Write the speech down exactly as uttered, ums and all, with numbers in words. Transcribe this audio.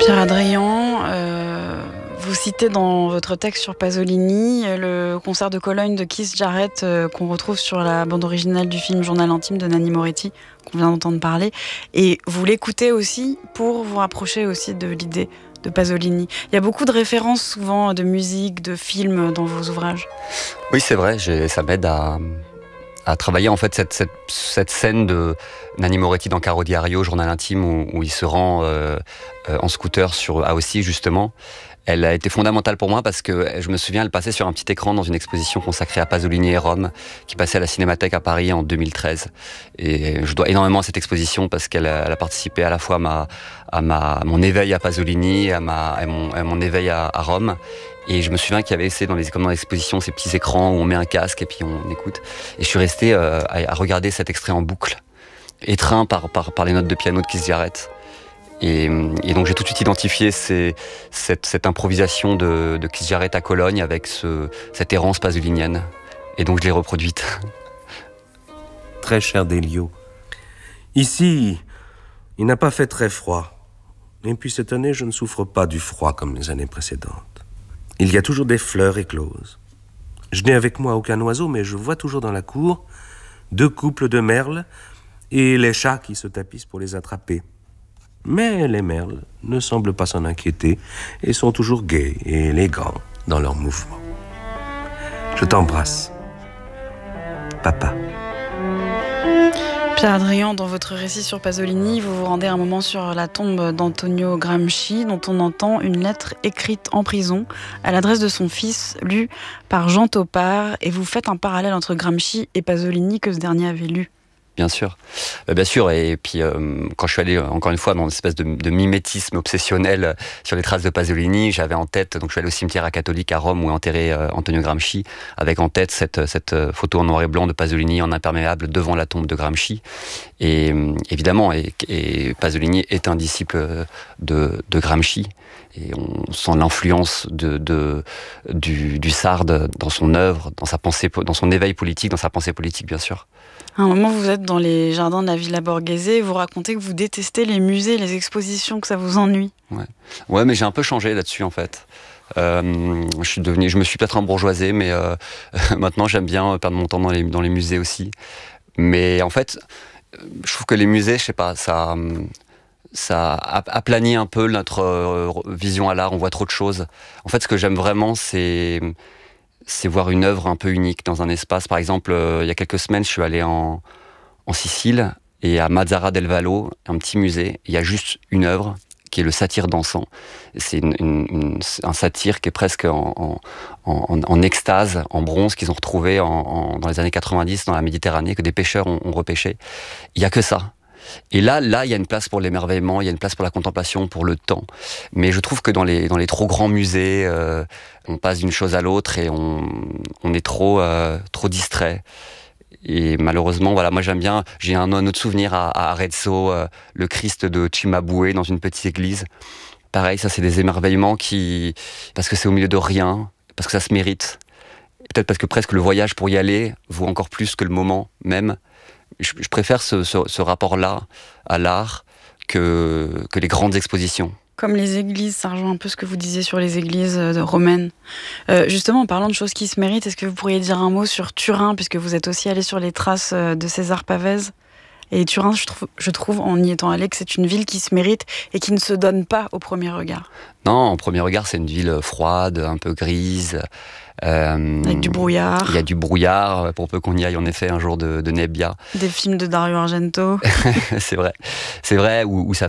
Pierre Adrian, euh, vous citez dans votre texte sur Pasolini le concert de Cologne de Keith Jarrett euh, qu'on retrouve sur la bande originale du film Journal intime de Nanni Moretti, qu'on vient d'entendre parler. Et vous l'écoutez aussi pour vous rapprocher aussi de l'idée de Pasolini. Il y a beaucoup de références souvent de musique, de films dans vos ouvrages. Oui, c'est vrai, j'ai, ça m'aide à... à travailler en fait cette, cette, cette scène de Nanni Moretti dans Caro Diario, Journal intime, où, où il se rend euh, euh, en scooter sur Aossi justement. Elle a été fondamentale pour moi parce que je me souviens, elle passait sur un petit écran dans une exposition consacrée à Pasolini et Rome, qui passait à la Cinémathèque à Paris en deux mille treize. Et je dois énormément à cette exposition parce qu'elle a, elle a participé à la fois à, ma, à, ma, à mon éveil à Pasolini, à, ma, à, mon, à mon éveil à, à Rome. Et je me souviens qu'il y avait ces, dans les, comme dans l'exposition, ces petits écrans où on met un casque et puis on écoute. Et je suis resté euh, à, à regarder cet extrait en boucle, étreint par, par, par les notes de piano de Keith Jarrett. Et, et donc j'ai tout de suite identifié ces, cette, cette improvisation de, de Keith Jarrett à Cologne avec ce, cette errance pasolinienne. Et donc je l'ai reproduite. Très cher Delio, ici, il n'a pas fait très froid. Et puis cette année, je ne souffre pas du froid comme les années précédentes. Il y a toujours des fleurs écloses. Je n'ai avec moi aucun oiseau, mais je vois toujours dans la cour deux couples de merles et les chats qui se tapissent pour les attraper. Mais les merles ne semblent pas s'en inquiéter et sont toujours gais et élégants dans leurs mouvements. Je t'embrasse, papa. Pierre Adrian, dans votre récit sur Pasolini, vous vous rendez un moment sur la tombe d'Antonio Gramsci, dont on entend une lettre écrite en prison à l'adresse de son fils, lue par Jean Topart, et vous faites un parallèle entre Gramsci et Pasolini que ce dernier avait lu. Bien sûr, euh, bien sûr. Et puis euh, quand je suis allé encore une fois dans une espèce de, de mimétisme obsessionnel sur les traces de Pasolini, j'avais en tête, donc je suis allé au cimetière catholique à Rome où est enterré euh, Antonio Gramsci, avec en tête cette, cette photo en noir et blanc de Pasolini en imperméable devant la tombe de Gramsci. Et euh, évidemment, et, et Pasolini est un disciple de, de Gramsci. Et on sent l'influence de, de, du, du Sarde dans son œuvre, dans sa pensée, dans son éveil politique, dans sa pensée politique, bien sûr. À un moment, vous êtes dans les jardins de la Villa Borghese et vous racontez que vous détestez les musées, les expositions, que ça vous ennuie. Ouais, ouais, mais j'ai un peu changé là-dessus, en fait. Euh, je suis devenu, je me suis peut-être embourgeoisé, mais euh, maintenant j'aime bien perdre mon temps dans les, dans les musées aussi. Mais en fait, je trouve que les musées, je sais pas, ça... ça aplanit un peu notre vision à l'art, on voit trop de choses. En fait, ce que j'aime vraiment, c'est, c'est voir une œuvre un peu unique dans un espace. Par exemple, euh, il y a quelques semaines, je suis allé en, en Sicile, et à Mazara del Vallo, un petit musée, il y a juste une œuvre, qui est le satyre dansant. C'est une, une, une, un satyre qui est presque en, en, en, en extase, en bronze, qu'ils ont retrouvé en, en, dans les années quatre-vingt-dix dans la Méditerranée, que des pêcheurs ont, ont repêché. Il n'y a que ça. Et là, là, il y a une place pour l'émerveillement, il y a une place pour la contemplation, pour le temps. Mais je trouve que dans les, dans les trop grands musées, euh, on passe d'une chose à l'autre et on, on est trop, euh, trop distrait. Et malheureusement, voilà, moi j'aime bien, j'ai un, un autre souvenir à, à Arezzo, euh, le Christ de Cimabue dans une petite église. Pareil, ça c'est des émerveillements qui, parce que c'est au milieu de rien, parce que ça se mérite. Peut-être parce que presque le voyage pour y aller vaut encore plus que le moment même. Je, je préfère ce, ce, ce rapport-là à l'art que, que les grandes expositions. Comme les églises, ça rejoint un peu ce que vous disiez sur les églises euh, romaines. Euh, justement, en parlant de choses qui se méritent, est-ce que vous pourriez dire un mot sur Turin, puisque vous êtes aussi allé sur les traces euh, de César Pavese? Et Turin, je trouve, je trouve, en y étant allé, que c'est une ville qui se mérite et qui ne se donne pas au premier regard. Non, au premier regard, c'est une ville froide, un peu grise. Euh, Avec du brouillard. Il y a du brouillard, pour peu qu'on y aille en effet un jour de, de Nebbia. Des films de Dario Argento. C'est vrai, c'est vrai, où, où ça,